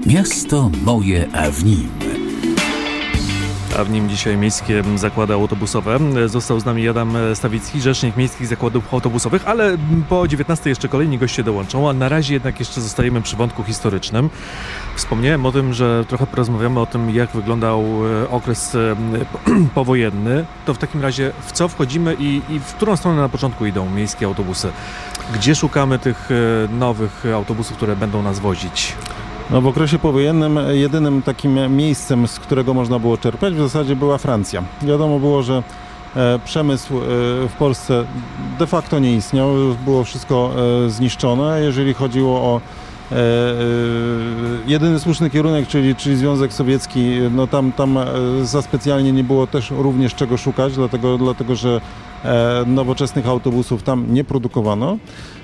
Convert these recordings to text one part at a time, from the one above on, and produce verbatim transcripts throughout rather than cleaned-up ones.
Miasto moje, a w nim. A w nim dzisiaj Miejskie Zakłady Autobusowe. Został z nami Adam Stawicki, rzecznik Miejskich Zakładów Autobusowych, ale po dziewiętnastej jeszcze kolejni goście dołączą, a na razie jednak jeszcze zostajemy przy wątku historycznym. Wspomniałem o tym, że trochę porozmawiamy o tym, jak wyglądał okres powojenny. To w takim razie w co wchodzimy i, i w którą stronę na początku idą miejskie autobusy? Gdzie szukamy tych nowych autobusów, które będą nas wozić? No, w okresie powojennym jedynym takim miejscem, z którego można było czerpać, w zasadzie była Francja. Wiadomo było, że e, przemysł e, w Polsce de facto nie istniał, było wszystko e, zniszczone. Jeżeli chodziło o e, e, jedyny słuszny kierunek, czyli, czyli Związek Sowiecki, no tam, tam e, za specjalnie nie było też również czego szukać, dlatego, dlatego że e, nowoczesnych autobusów tam nie produkowano.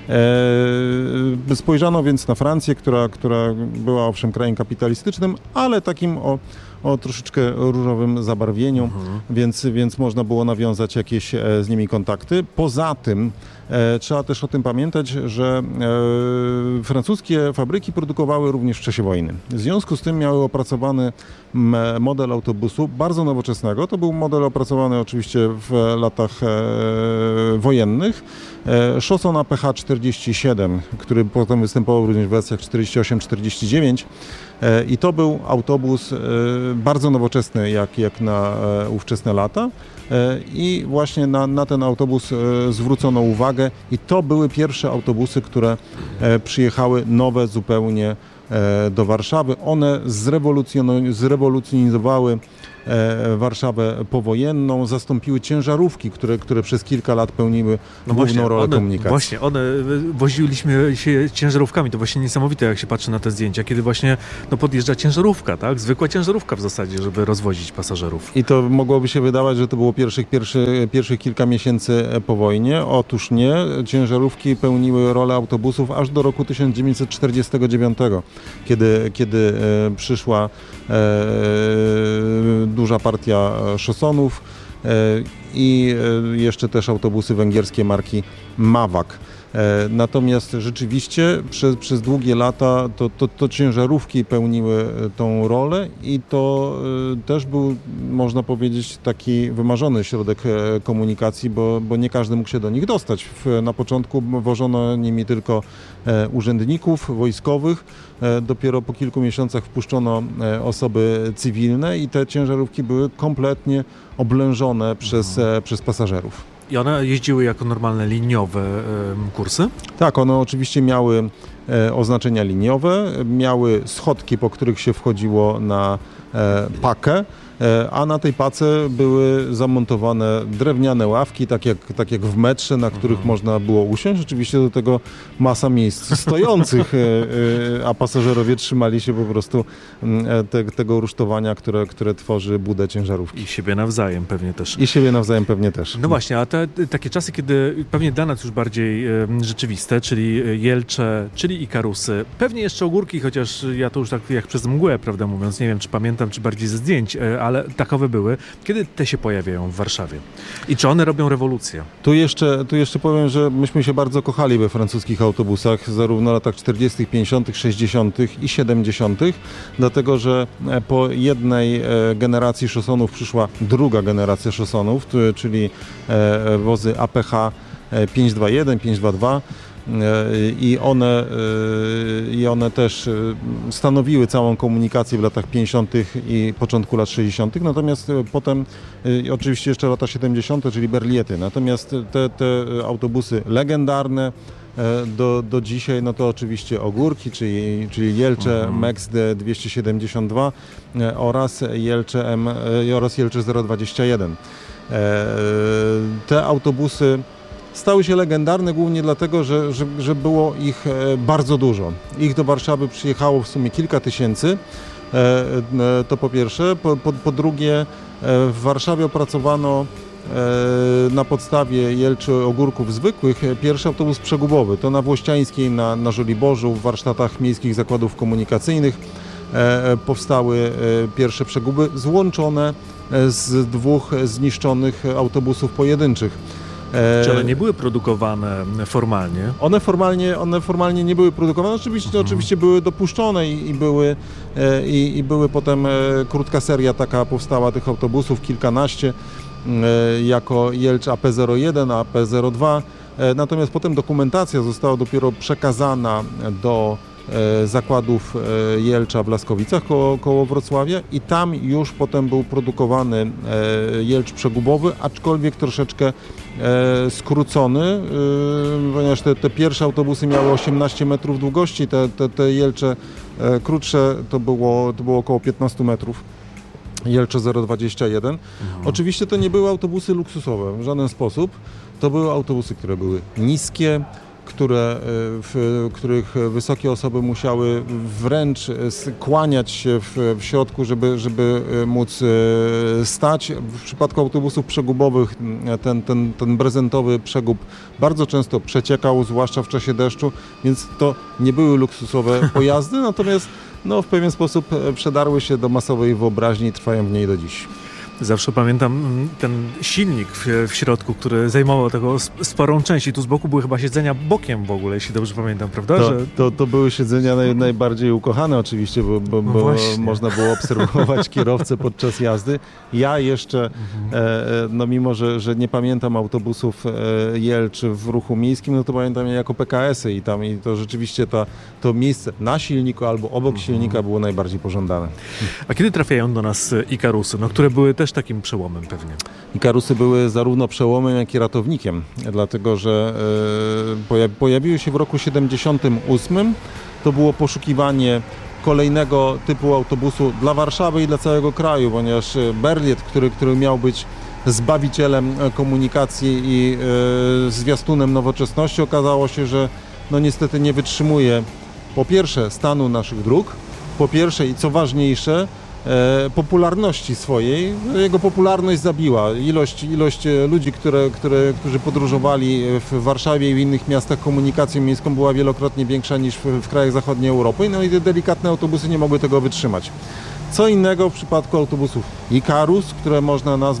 Spojrzano więc na Francję, która, która była owszem krajem kapitalistycznym, ale takim o, o troszeczkę różowym zabarwieniu, mhm. więc, więc można było nawiązać jakieś z nimi kontakty. Poza tym e, trzeba też o tym pamiętać, że e, francuskie fabryki produkowały również w czasie wojny. W związku z tym miały opracowany model autobusu bardzo nowoczesnego. To był model opracowany oczywiście w latach e, wojennych. E, szoson A P H czterdzieści siedem, który potem występował również w wersjach czterdzieści osiem czterdzieści dziewięć e, i to był autobus e, bardzo nowoczesny jak, jak na e, ówczesne lata e, i właśnie na, na ten autobus e, zwrócono uwagę i to były pierwsze autobusy, które e, przyjechały nowe zupełnie do Warszawy. One zrewolucjonizowały Warszawę powojenną, zastąpiły ciężarówki, które, które przez kilka lat pełniły no główną właśnie, rolę one, komunikacji. Właśnie, one woziliśmy się ciężarówkami. To właśnie niesamowite, jak się patrzy na te zdjęcia, kiedy właśnie no, podjeżdża ciężarówka, tak? Zwykła ciężarówka w zasadzie, żeby rozwozić pasażerów. I to mogłoby się wydawać, że to było pierwszych, pierwszy, pierwszych kilka miesięcy po wojnie. Otóż nie. Ciężarówki pełniły rolę autobusów aż do roku tysiąc dziewięćset czterdziestego dziewiątego, kiedy, kiedy e, przyszła e, duża partia szosonów e, i e, jeszcze też autobusy węgierskie marki Mawak. E, natomiast rzeczywiście przez, przez długie lata to, to, to ciężarówki pełniły tą rolę i to e, też był, można powiedzieć, taki wymarzony środek e, komunikacji, bo, bo nie każdy mógł się do nich dostać. W, na początku wożono nimi tylko e, urzędników wojskowych, e, dopiero po kilku miesiącach wpuszczono e, osoby cywilne i te ciężarówki były kompletnie oblężone przez, e, przez pasażerów. I one jeździły jako normalne liniowe e, kursy? Tak, one oczywiście miały e, oznaczenia liniowe, miały schodki, po których się wchodziło na e, pakę, e, a na tej pace były zamontowane drewniane ławki, tak jak, tak jak w metrze, na których mhm. można było usiąść. Oczywiście do tego masa miejsc stojących, e, e, a pasażerowie trzymali się po prostu e, te, tego rusztowania, które, które tworzy budę ciężarówki. I siebie nawzajem pewnie też. I siebie nawzajem pewnie też. No właśnie, a te takie czasy, kiedy pewnie dla nas już bardziej e, rzeczywiste, czyli Jelcze, czyli Ikarusy, pewnie jeszcze Ogórki, chociaż ja to już tak jak przez mgłę, prawdę mówiąc, nie wiem, czy pamiętam, czy bardziej ze zdjęć, e, ale takowe były. Kiedy te się pojawiają w Warszawie? I czy one robią rewolucję? Tu jeszcze, tu jeszcze powiem, że myśmy się bardzo kochali we francuskich autobusach, zarówno w latach czterdziestych, pięćdziesiątych, sześćdziesiątych i siedemdziesiątych, dlatego że po jednej generacji szosonów przyszła druga generacja szosonów, czyli wozy A P H pięćset dwadzieścia jeden, pięćset dwadzieścia dwa i one, i one też stanowiły całą komunikację w latach pięćdziesiątych i początku lat sześćdziesiątych, natomiast potem oczywiście jeszcze lata siedemdziesiąte, czyli berliety, natomiast te, te autobusy legendarne do, do dzisiaj, no to oczywiście Ogórki, czyli, czyli Jelcze mhm. M E X D dwieście siedemdziesiąt dwa oraz Jelcze, M, oraz Jelcze zero dwadzieścia jeden. Te autobusy stały się legendarne głównie dlatego, że, że, że było ich bardzo dużo. Ich do Warszawy przyjechało w sumie kilka tysięcy, to po pierwsze. Po, po, po drugie, w Warszawie opracowano na podstawie Jelczy Ogórków zwykłych pierwszy autobus przegubowy. To na Włościańskiej, na, na Żoliborzu, w warsztatach miejskich zakładów komunikacyjnych powstały pierwsze przeguby złączone z dwóch zniszczonych autobusów pojedynczych. E, Czy one nie były produkowane formalnie? One formalnie, one formalnie nie były produkowane, oczywiście, Mhm. oczywiście były dopuszczone i, i, były, e, i, i były potem e, krótka seria taka powstała tych autobusów, kilkanaście, e, jako Jelcz A P zero jeden, A P zero dwa, e, natomiast potem dokumentacja została dopiero przekazana do e, zakładów e, Jelcza w Laskowicach koło, koło Wrocławia i tam już potem był produkowany e, Jelcz przegubowy, aczkolwiek troszeczkę e, skrócony, e, ponieważ te, te pierwsze autobusy miały osiemnaście metrów długości, te, te, te Jelcze e, krótsze to było, to było około piętnaście metrów. Jelcze zero dwadzieścia jeden. Mhm. Oczywiście to nie były autobusy luksusowe w żaden sposób. To były autobusy, które były niskie, które, w których wysokie osoby musiały wręcz kłaniać się w, w środku, żeby, żeby móc stać. W przypadku autobusów przegubowych ten, ten, ten prezentowy przegub bardzo często przeciekał, zwłaszcza w czasie deszczu, więc to nie były luksusowe pojazdy, natomiast no, w pewien sposób przedarły się do masowej wyobraźni i trwają w niej do dziś. Zawsze pamiętam ten silnik w, w środku, który zajmował tego sp- sporą część i tu z boku były chyba siedzenia bokiem w ogóle, jeśli dobrze pamiętam, prawda? To, Że... to, to były siedzenia naj, najbardziej ukochane oczywiście, bo, bo, No bo właśnie. można było obserwować kierowcę podczas jazdy. Ja jeszcze, Mhm. e, no mimo, że, że nie pamiętam autobusów e, Jelcz w ruchu miejskim, no to pamiętam je jako P K S-y i tam i to rzeczywiście ta, to miejsce na silniku albo obok Mhm. silnika było najbardziej pożądane. A kiedy trafiają do nas Ikarusy, no, które były też takim przełomem pewnie? Ikarusy były zarówno przełomem, jak i ratownikiem, dlatego że e, poja- pojawiły się w roku siedemdziesiątym ósmym. To było poszukiwanie kolejnego typu autobusu dla Warszawy i dla całego kraju, ponieważ Berliet, który, który miał być zbawicielem komunikacji i e, zwiastunem nowoczesności, okazało się, że no niestety nie wytrzymuje po pierwsze stanu naszych dróg, po pierwsze i co ważniejsze, e, popularności swojej. Jego popularność zabiła. Ilość, ilość ludzi, które, które, którzy podróżowali w Warszawie i w innych miastach komunikacją miejską była wielokrotnie większa niż w, w krajach zachodniej Europy. No i te delikatne autobusy nie mogły tego wytrzymać. Co innego w przypadku autobusów Ikarus, które można nazwać